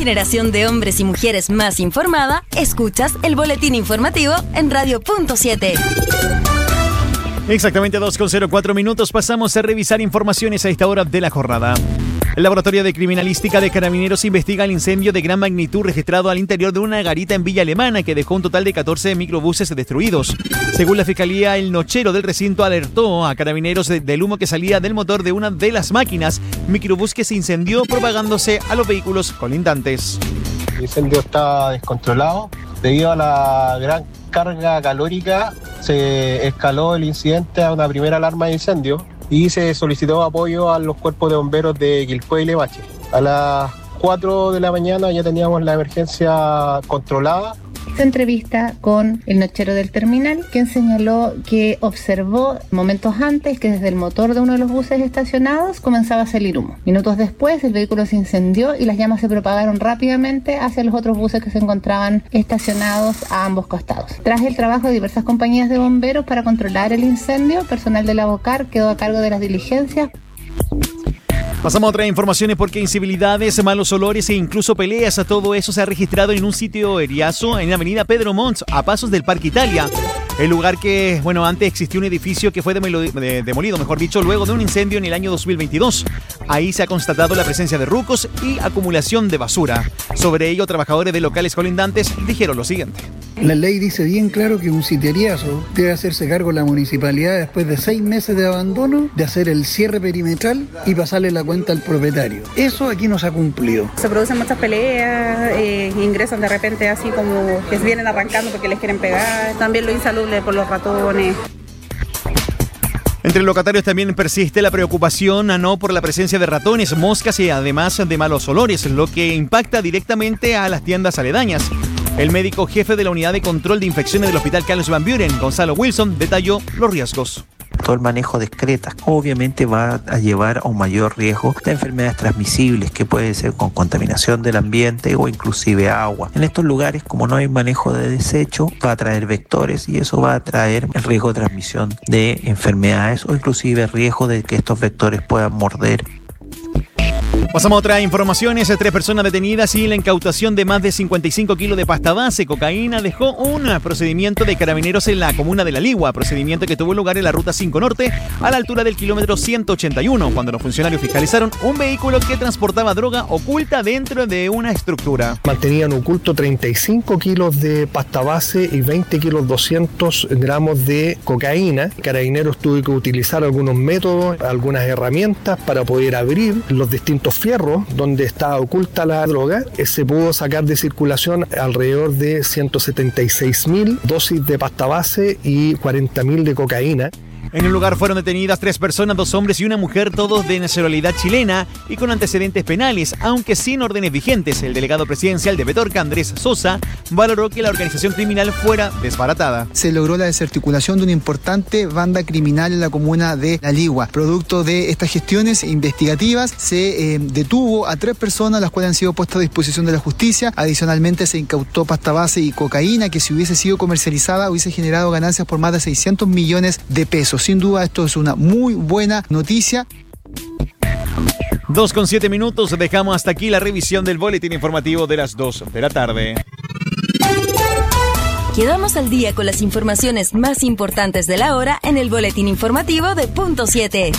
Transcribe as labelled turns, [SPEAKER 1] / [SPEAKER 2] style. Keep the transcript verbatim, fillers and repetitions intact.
[SPEAKER 1] generación de hombres y mujeres más informada, escuchas el boletín informativo en Radio Punto siete.
[SPEAKER 2] Exactamente dos con cero cuatro minutos. Pasamos a revisar informaciones a esta hora de la jornada. El Laboratorio de Criminalística de Carabineros investiga el incendio de gran magnitud registrado al interior de una garita en Villa Alemana que dejó un total de catorce microbuses destruidos. Según la Fiscalía, el nochero del recinto alertó a Carabineros de, del humo que salía del motor de una de las máquinas, microbús que se incendió propagándose a los vehículos colindantes.
[SPEAKER 3] El incendio está descontrolado debido a la gran carga calórica. Se escaló el incidente a una primera alarma de incendio y se solicitó apoyo a los cuerpos de bomberos de Quilpué y Limache. A las cuatro de la mañana ya teníamos la emergencia controlada.
[SPEAKER 4] Se entrevista con el nochero del terminal, quien señaló que observó momentos antes que desde el motor de uno de los buses estacionados comenzaba a salir humo. Minutos después el vehículo se incendió y las llamas se propagaron rápidamente hacia los otros buses que se encontraban estacionados a ambos costados. Tras el trabajo de diversas compañías de bomberos para controlar el incendio, personal de la Bocar quedó a cargo de las diligencias.
[SPEAKER 2] Pasamos a otras informaciones porque incivilidades, malos olores e incluso peleas, a todo eso se ha registrado en un sitio eriazo en la avenida Pedro Montt, a pasos del Parque Italia. El lugar que, bueno, antes existía un edificio que fue demolido, demolido, mejor dicho, luego de un incendio en el año dos mil veintidós. Ahí se ha constatado la presencia de rucos y acumulación de basura. Sobre ello, trabajadores de locales colindantes dijeron lo siguiente.
[SPEAKER 5] La ley dice bien claro que un sitieriazo debe hacerse cargo la municipalidad después de seis meses de abandono, de hacer el cierre perimetral y pasarle la cuenta al propietario. Eso aquí no se ha cumplido.
[SPEAKER 6] Se producen muchas peleas, eh, ingresan de repente así como que se vienen arrancando porque les quieren pegar. También lo insalubre por los ratones.
[SPEAKER 2] Entre locatarios también persiste la preocupación a no por la presencia de ratones, moscas y además de malos olores, lo que impacta directamente a las tiendas aledañas. El médico jefe de la Unidad de Control de Infecciones del Hospital Carlos Van Buren, Gonzalo Wilson, detalló los riesgos.
[SPEAKER 7] Todo el manejo de excretas obviamente va a llevar a un mayor riesgo de enfermedades transmisibles que puede ser con contaminación del ambiente o inclusive agua. En estos lugares, como no hay manejo de desecho, va a traer vectores y eso va a traer el riesgo de transmisión de enfermedades o inclusive el riesgo de que estos vectores puedan morder.
[SPEAKER 2] Pasamos a otras informaciones. Tres personas detenidas y la incautación de más de cincuenta y cinco kilos de pasta base, cocaína, dejó un procedimiento de carabineros en la comuna de La Ligua, procedimiento que tuvo lugar en la ruta cinco Norte a la altura del kilómetro ciento ochenta y uno, cuando los funcionarios fiscalizaron un vehículo que transportaba droga oculta dentro de una estructura.
[SPEAKER 8] Mantenían oculto treinta y cinco kilos de pasta base y veinte kilos doscientos gramos de cocaína. Carabineros tuvo que utilizar algunos métodos, algunas herramientas para poder abrir los distintos fierros donde está oculta la droga. Se pudo sacar de circulación alrededor de ciento setenta y seis mil dosis de pasta base y cuarenta mil de cocaína.
[SPEAKER 2] En el lugar fueron detenidas tres personas, dos hombres y una mujer, todos de nacionalidad chilena y con antecedentes penales, aunque sin órdenes vigentes. El delegado presidencial de Petorca, Andrés Sosa, valoró que la organización criminal fuera desbaratada.
[SPEAKER 9] Se logró la desarticulación de una importante banda criminal en la comuna de La Ligua. Producto de estas gestiones investigativas, se eh, detuvo a tres personas, las cuales han sido puestas a disposición de la justicia. Adicionalmente, se incautó pasta base y cocaína, que si hubiese sido comercializada, hubiese generado ganancias por más de seiscientos millones de pesos. Sin duda, esto es una muy buena noticia.
[SPEAKER 2] dos con siete minutos, dejamos hasta aquí la revisión del boletín informativo de las dos de la tarde.
[SPEAKER 1] Quedamos al día con las informaciones más importantes de la hora en el boletín informativo de Punto siete.